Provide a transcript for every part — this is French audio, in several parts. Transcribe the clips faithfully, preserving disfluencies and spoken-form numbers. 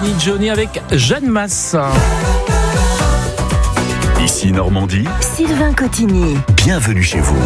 Johnny Johnny avec Jeanne Masse. Ici Normandie, Sylvain Cotigny. Bienvenue chez vous.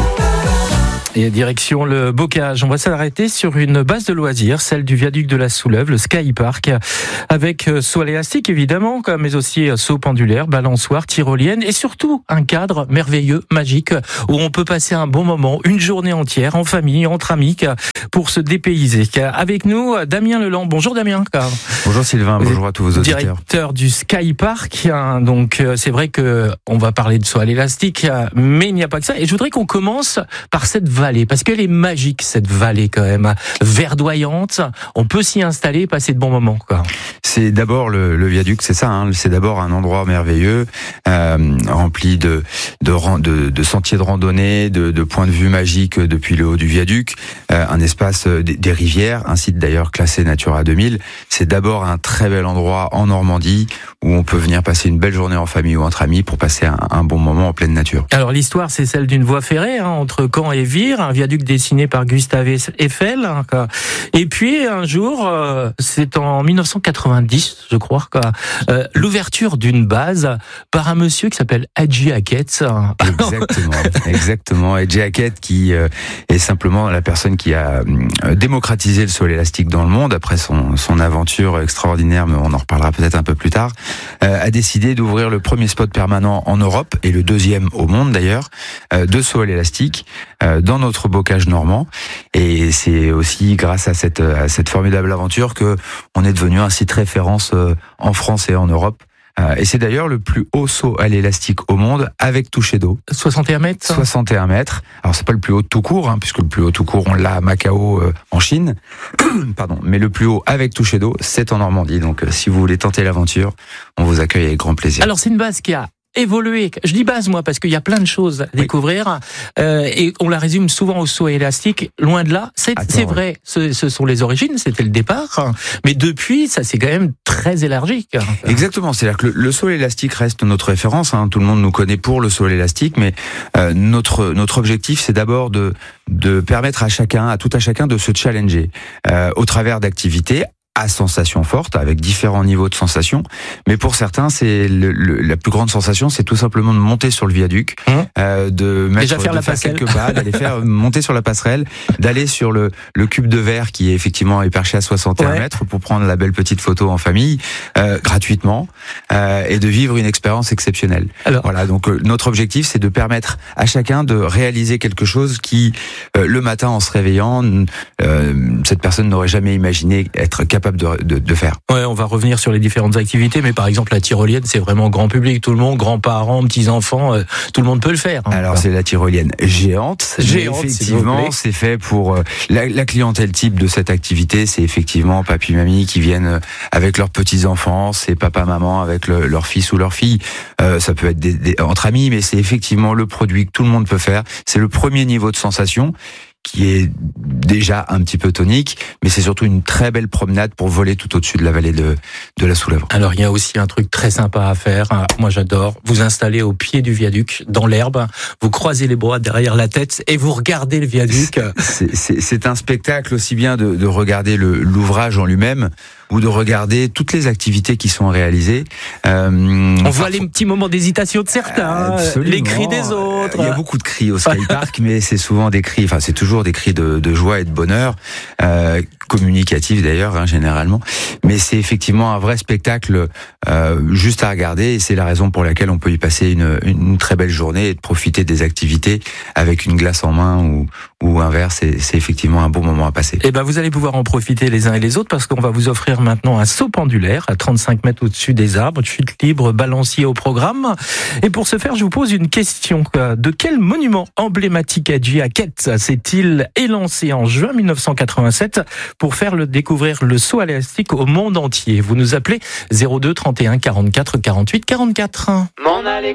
Et direction le Bocage, on va s'arrêter sur une base de loisirs, celle du viaduc de la Souleuve, le Sky Park, avec saut élastique évidemment, mais aussi saut pendulaire, balançoire, tyrolienne et surtout un cadre merveilleux, magique, où on peut passer un bon moment, une journée entière, en famille, entre amis, pour se dépayser. Avec nous, Damien Leland. Bonjour Damien. Bonjour Sylvain, bonjour à tous vos auditeurs. Directeur du Sky Park, donc c'est vrai que on va parler de saut à l'élastique, mais il n'y a pas que ça. Et je voudrais qu'on commence par cette vallée. Parce qu'elle est magique, cette vallée quand même, verdoyante. On peut s'y installer, passer de bons moments, quoi. C'est d'abord le, le viaduc, c'est ça. Hein, c'est d'abord un endroit merveilleux, euh, rempli de, de, de, de sentiers de randonnée, de, de points de vue magiques depuis le haut du viaduc, euh, un espace des, des rivières, un site d'ailleurs classé Natura deux mille. C'est d'abord un très bel endroit en Normandie où on peut venir passer une belle journée en famille ou entre amis pour passer un, un bon moment en pleine nature. Alors l'histoire, c'est celle d'une voie ferrée hein, entre Caen et Vire, un viaduc dessiné par Gustave Eiffel. Et puis un jour, euh, c'est en dix-neuf cent quatre-vingt-dix, je crois, quoi, euh, l'ouverture d'une base par un monsieur qui s'appelle Hadji Hackett. Exactement, exactement. Hadji Hackett qui euh, est simplement la personne qui a euh, démocratisé le saut élastique dans le monde après son, son aventure extraordinaire, mais on en reparlera peut-être un peu plus tard, euh, a décidé d'ouvrir le premier spot permanent en Europe et le deuxième au monde d'ailleurs euh, de saut à l'élastique euh, dans notre Bocage normand. Et c'est aussi grâce à cette, à cette formidable aventure que on est devenu un site référence euh, en France et en Europe. Euh, et c'est d'ailleurs le plus haut saut à l'élastique au monde avec toucher d'eau. soixante et un mètres soixante et un mètres. Alors c'est pas le plus haut tout court, hein, puisque le plus haut tout court on l'a à Macao euh, en Chine. Pardon. Mais le plus haut avec toucher d'eau, c'est en Normandie. Donc euh, si vous voulez tenter l'aventure, on vous accueille avec grand plaisir. Alors c'est une base qui a évoluer. Je dis base, moi, parce qu'il y a plein de choses à découvrir. Oui. Euh, et on la résume souvent au saut élastique. Loin de là, c'est, Attends, c'est vrai, ouais. ce, ce sont les origines, c'était le départ. Mais depuis, ça s'est quand même très élargi. Exactement. C'est-à-dire que le, le saut élastique reste notre référence. Hein. Tout le monde nous connaît pour le saut élastique. Mais euh, notre, notre objectif, c'est d'abord de, de permettre à chacun, à tout à chacun, de se challenger euh, au travers d'activités à sensations fortes, avec différents niveaux de sensations. Mais pour certains, c'est le, le, la plus grande sensation, c'est tout simplement de monter sur le viaduc, mmh. euh, de mettre Déjà faire de la faire passerelle. quelques pas, d'aller faire monter sur la passerelle, d'aller sur le, le cube de verre qui est effectivement est perché à soixante et un ouais. mètres pour prendre la belle petite photo en famille, euh, gratuitement, euh, et de vivre une expérience exceptionnelle. Alors, voilà. Donc euh, notre objectif, c'est de permettre à chacun de réaliser quelque chose qui, euh, le matin en se réveillant, euh, cette personne n'aurait jamais imaginé être capable De, de, de faire. Ouais, on va revenir sur les différentes activités, mais par exemple la tyrolienne, c'est vraiment grand public, tout le monde, grands-parents, petits-enfants, euh, tout le monde peut le faire. Hein. Alors c'est la tyrolienne géante. Géante, effectivement, c'est fait pour euh, la, la clientèle type de cette activité, c'est effectivement papy, mamie qui viennent avec leurs petits-enfants, c'est papa, maman avec le, leur fils ou leur fille. Euh, ça peut être des, des, entre amis, mais c'est effectivement le produit que tout le monde peut faire. C'est le premier niveau de sensation, qui est déjà un petit peu tonique, mais c'est surtout une très belle promenade pour voler tout au-dessus de la vallée de, de la Soulèvre. Alors, il y a aussi un truc très sympa à faire. Moi, j'adore. Vous installez au pied du viaduc, dans l'herbe, vous croisez les bras derrière la tête et vous regardez le viaduc. C'est, c'est, c'est un spectacle aussi bien de, de regarder le, l'ouvrage en lui-même, ou de regarder toutes les activités qui sont réalisées. Euh, On voit les petits moments d'hésitation de certains, absolument. Les cris des autres. Il y a beaucoup de cris au Sky Park, mais c'est souvent des cris, enfin c'est toujours des cris de, de joie et de bonheur, euh, communicatifs d'ailleurs, hein, généralement. Mais c'est effectivement un vrai spectacle euh, juste à regarder, et c'est la raison pour laquelle on peut y passer une, une très belle journée et de profiter des activités avec une glace en main ou, ou un verre. C'est, c'est effectivement un bon moment à passer. Et ben vous allez pouvoir en profiter les uns et les autres, parce qu'on va vous offrir maintenant un saut pendulaire à trente-cinq mètres au-dessus des arbres, chute libre, balancier au programme. Et pour ce faire, je vous pose une question. De quel monument emblématique Hadji Hackett s'est-il élancé en juin dix-neuf cent quatre-vingt-sept pour faire le, découvrir le saut à l'élastique au monde entier? Vous nous appelez zéro deux trente et un quarante-quatre quarante-huit quarante-quatre. M'en aller